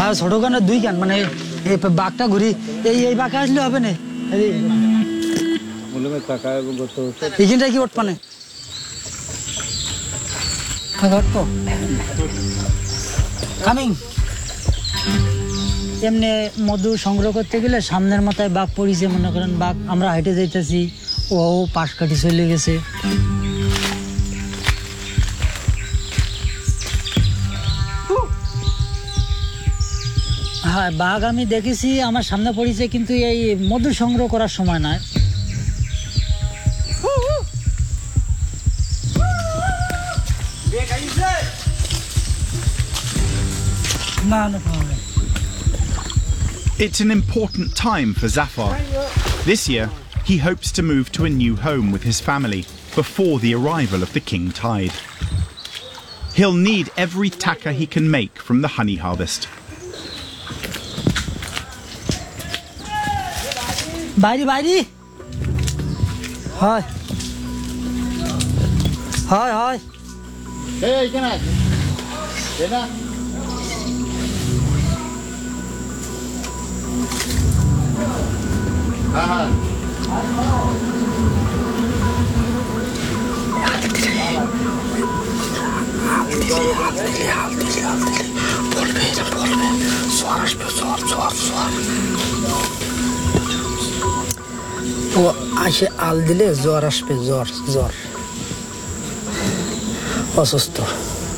ছোট কান দুই কান মানে এই বাঘটা ঘুরি এই বাঘে আসলে হবে না এইখানটা কি ওঠ পানে কামিং এমনি মধু সংগ্রহ করতে গেলে সামনের মাথায় বাঘ পড়িছে মনে করেন বাঘ আমরা হাইটে যাইতেছি ও পাশ কাটি চলে গেছে হ্যাঁ বাঘ আমি দেখেছি আমার সামনে পড়েছে কিন্তু এই মধু সংগ্রহ করার সময় নয় It's an important time for Zafar. This year, he hopes to move to a new home with his family before the arrival of the king tide. He'll need every taka he can make from the honey harvest. বাইরে হয় হয় হয় এই কেন আছে এটা হ্যাঁ বলবে জ্বর আসবে জ্বর ও আসে আল দিলে জ্বর আসবে জ্বর অসুস্থ